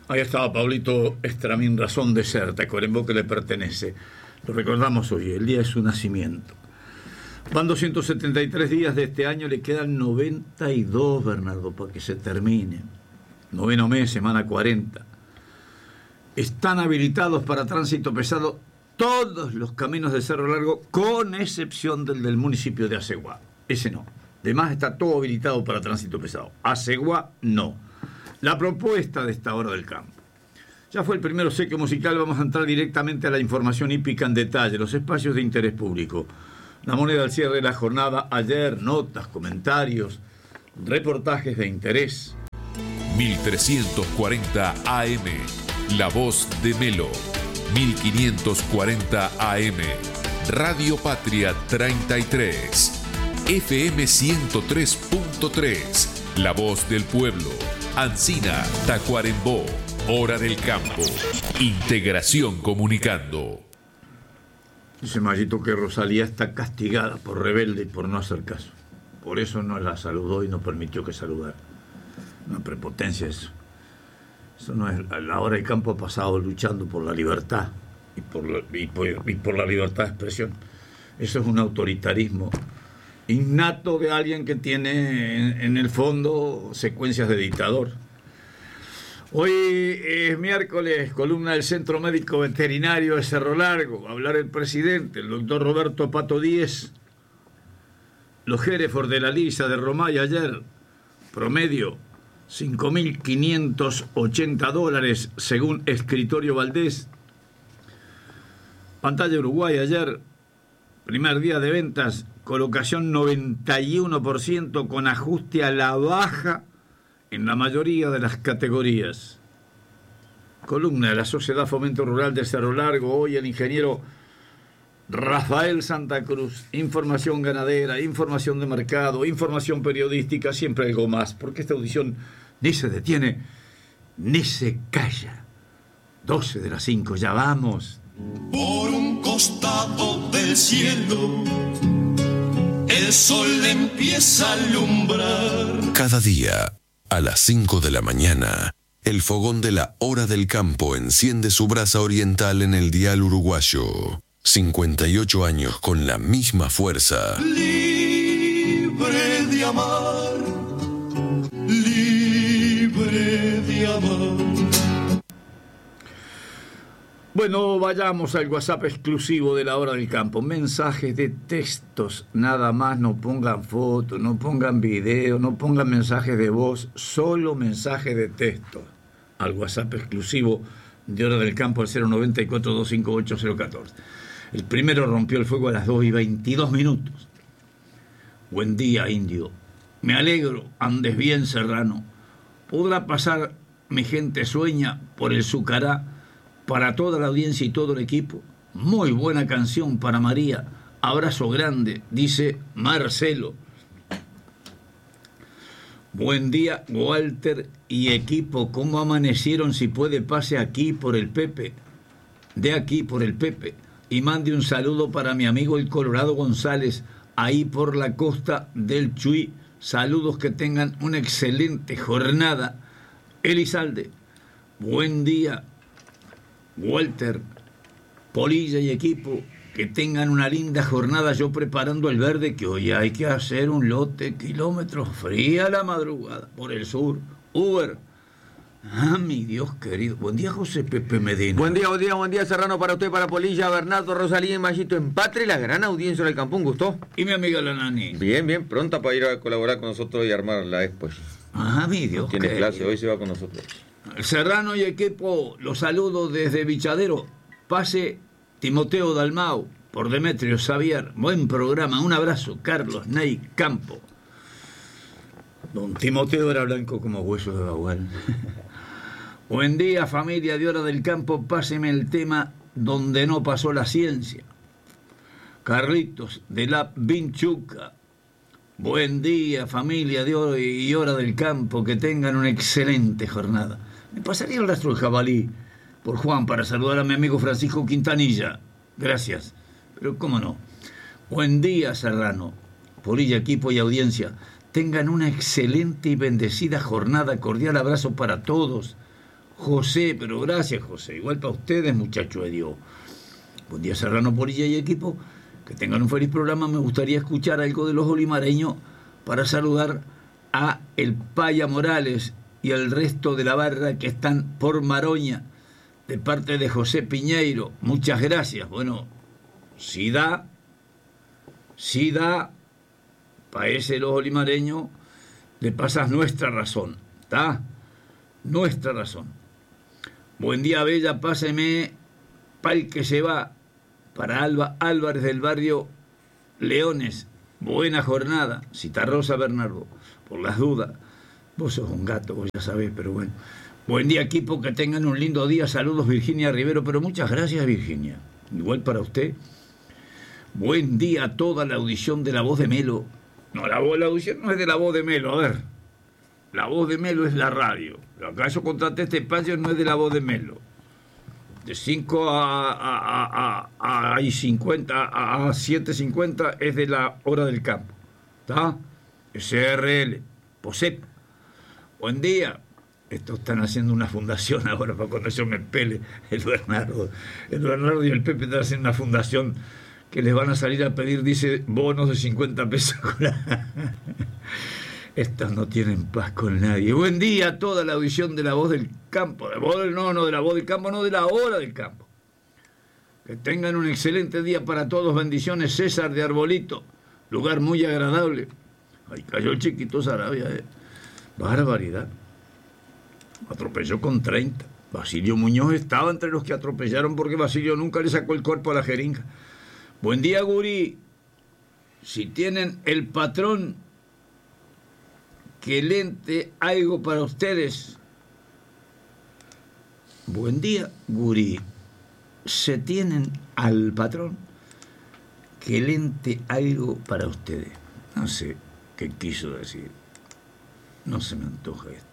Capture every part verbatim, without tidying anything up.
Ahí estaba Pablito Estramín, Razón de Ser, Tacuarembó, que le pertenece. Lo recordamos hoy, el día de su nacimiento. Van doscientos setenta y tres días de este año, le quedan noventa y dos, Bernardo, para que se termine. Noveno mes, semana cuarenta. Están habilitados para tránsito pesado todos los caminos de Cerro Largo, con excepción del del municipio de Aceguá. Ese no. Además está todo habilitado para tránsito pesado. Aceguá no. La propuesta de esta hora del campo. Ya fue el primer obsequio musical, vamos a entrar directamente a la información hípica en detalle, los espacios de interés público. La moneda al cierre de la jornada, ayer, notas, comentarios, reportajes de interés. mil trescientos cuarenta A M, La Voz de Melo. mil quinientos cuarenta A M, Radio Patria treinta y tres. F M ciento tres punto tres, La Voz del Pueblo. Ancina, Tacuarembó. Hora del Campo. Integración Comunicando. Dice Mayito que Rosalía está castigada por rebelde y por no hacer caso. Por eso no la saludó y no permitió que saludara. Una prepotencia eso. Eso no es. La Hora del Campo ha pasado luchando por la libertad y por la, y por, y por la libertad de expresión. Eso es un autoritarismo innato de alguien que tiene en, en el fondo secuencias de dictador. Hoy es miércoles, columna del Centro Médico Veterinario de Cerro Largo. Va a hablar el presidente, el doctor Roberto Pato Díez. Los Hereford de la Lisa de Romay ayer, promedio cinco mil quinientos ochenta dólares según Escritorio Valdés. Pantalla Uruguay ayer, primer día de ventas, colocación noventa y uno por ciento con ajuste a la baja en la mayoría de las categorías. Columna de la Sociedad Fomento Rural de Cerro Largo, hoy el ingeniero Rafael Santa Cruz. Información ganadera, información de mercado, información periodística, siempre algo más, porque esta audición ni se detiene, ni se calla. doce de las cinco, ya vamos. Por un costado del cielo, el sol empieza a alumbrar. Cada día, a las cinco de la mañana, el fogón de la Hora del Campo enciende su brasa oriental en el dial uruguayo. cincuenta y ocho años con la misma fuerza. Libre de amar, libre de amar. Bueno, vayamos al WhatsApp exclusivo de la Hora del Campo. Mensajes de textos, nada más, no pongan fotos, no pongan video, no pongan mensajes de voz, solo mensajes de texto. Al WhatsApp exclusivo de Hora del Campo al cero noventa y cuatro, doscientos cincuenta y ocho, cero catorce. El primero rompió el fuego a las dos y veintidós minutos. Buen día, indio. Me alegro, andes bien, Serrano. Podrá pasar mi gente sueña por el Sucará. Para toda la audiencia y todo el equipo, muy buena canción para María. Abrazo grande, dice Marcelo. Buen día, Walter y equipo. ¿Cómo amanecieron? Si puede, pase aquí por el Pepe. De aquí por el Pepe. Y mande un saludo para mi amigo el Colorado González, ahí por la costa del Chuy. Saludos, que tengan una excelente jornada. Elizalde, buen día. Walter, Polilla y equipo, que tengan una linda jornada. Yo preparando el verde, que hoy hay que hacer un lote kilómetros fría la madrugada por el sur. Uber. Ah, mi Dios querido. Buen día, José Pepe Medina. Buen día, buen día, buen día, Serrano, para usted, para Polilla, Bernardo, Rosalía y Mayito en Patria, la gran audiencia del Campo. ¿Un gusto? Y mi amiga la Nani. Bien, bien, pronta para ir a colaborar con nosotros y armar la expo. Ah, mi Dios Tiene querido. clase, hoy se va con nosotros. Serrano y equipo, los saludo desde Bichadero. Pase Timoteo Dalmau por Demetrio Xavier. Buen programa, un abrazo. Carlos Ney Campo. Don Timoteo era blanco como hueso de bagual. Buen día, familia de Hora del Campo. Páseme el tema donde no pasó la ciencia. Carlitos de la Vinchuca. Buen día, familia de Hora y Hora del Campo. Que tengan una excelente jornada. Me pasaría el rastro del jabalí por Juan para saludar a mi amigo Francisco Quintanilla. Gracias. Pero cómo no. Buen día, Serrano. Polilla, equipo y audiencia. Tengan una excelente y bendecida jornada. Cordial abrazo para todos. José, pero gracias, José. Igual para ustedes, muchachos de Dios. Buen día, Serrano, Polilla y equipo. Que tengan un feliz programa. Me gustaría escuchar algo de los olimareños para saludar a el Paya Morales y al resto de la barra que están por Maroña, de parte de José Piñeiro. Muchas gracias. Bueno, si da, si da, para ese los olimareños le pasas nuestra razón, ¿está? Nuestra razón. Buen día, Bella, páseme pa'l que se va, para Alba Álvarez del barrio Leones. Buena jornada. Citarrosa Bernardo, por las dudas. Vos sos un gato, vos ya sabés, pero bueno. Buen día, equipo, que tengan un lindo día. Saludos, Virginia Rivero, pero muchas gracias, Virginia. Igual para usted. Buen día a toda la audición de La Voz de Melo. No, la, voz, la audición no es de La Voz de Melo, a ver. La Voz de Melo es la radio. Acá yo contraté este espacio, no es de La Voz de Melo. De cinco a, a, a, a, a cincuenta, a siete cincuenta es de la Hora del Campo. ¿Está? S R L, POSEP. Buen día. Estos están haciendo una fundación ahora para cuando yo me pele. El Bernardo, el Bernardo y el Pepe están haciendo una fundación que les van a salir a pedir, dice, bonos de cincuenta pesos. Estas no tienen paz con nadie. Buen día a toda la audición de La Voz del Campo. De voz del, no, no de La Voz del Campo, no de La Hora del Campo. Que tengan un excelente día para todos. Bendiciones, César de Arbolito. Lugar muy agradable. Ahí cayó el chiquito Sarabia. Eh. Barbaridad. Atropelló con treinta. Basilio Muñoz estaba entre los que atropellaron porque Basilio nunca le sacó el cuerpo a la jeringa. Buen día, Guri. Si tienen el patrón que lente algo para ustedes. Buen día, Guri. Se tienen al patrón que lente algo para ustedes. No sé qué quiso decir. No se me antoja esto.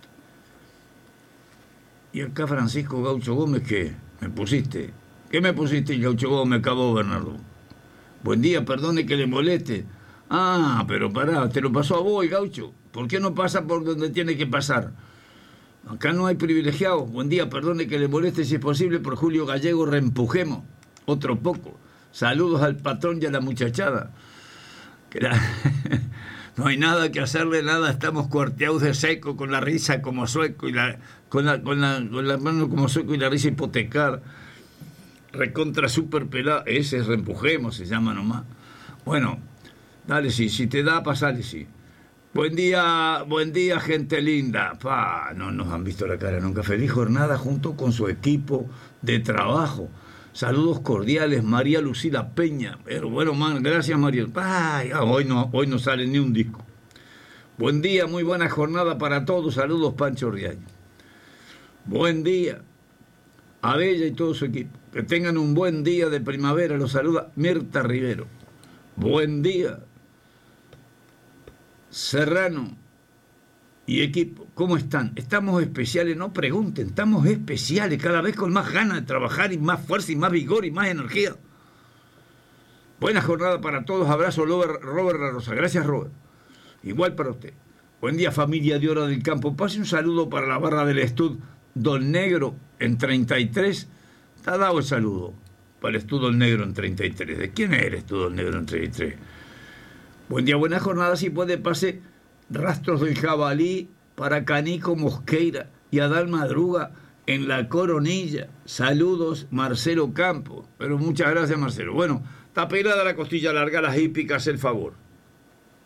Y acá Francisco Gaucho Gómez, ¿qué? ¿Me pusiste? ¿Qué me pusiste, Gaucho Gómez? Acabó, Bernardo. Buen día, perdone que le moleste. Ah, pero pará, te lo pasó a vos, Gaucho. ¿Por qué no pasa por donde tiene que pasar? Acá no hay privilegiados. Buen día, perdone que le moleste, si es posible, por Julio Gallego reempujemos. Otro poco. Saludos al patrón y a la muchachada. Que la... No hay nada que hacerle, nada, estamos cuarteados de seco, con la risa como sueco y la con la con la, con la mano como sueco y la risa hipotecar. Recontra super pelada, ese es reempujemos, se llama nomás. Bueno, dale, sí, si te da, pasale, sí. Buen día, buen día, gente linda. Pa, no nos han visto la cara nunca. Feliz jornada junto con su equipo de trabajo. Saludos cordiales, María Lucila Peña. Pero bueno, man, gracias, María. Ay, hoy no, hoy no sale ni un disco. Buen día, muy buena jornada para todos. Saludos, Pancho Riaño. Buen día a Bella y todo su equipo. Que tengan un buen día de primavera. Los saluda Mirta Rivero. Buen día, Serrano y equipo. ¿Cómo están? Estamos especiales, no pregunten, estamos especiales, cada vez con más ganas de trabajar y más fuerza y más vigor y más energía. Buena jornada para todos. Abrazo, Robert, Robert La Rosa. Gracias, Robert. Igual para usted. Buen día, familia de Hora del Campo. Pase un saludo para la barra del Estud Don Negro en treinta y tres. Está dado el saludo para el Estud Don Negro en treinta y tres. ¿De quién es el Estud Don Negro en treinta y tres? Buen día, buena jornada. Si puede, pase Rastros del Jabalí para Canico Mosqueira y Adal Madruga en La Coronilla. Saludos, Marcelo Campo. Pero muchas gracias, Marcelo. Bueno, está pelada la costilla larga, las hípicas, el favor.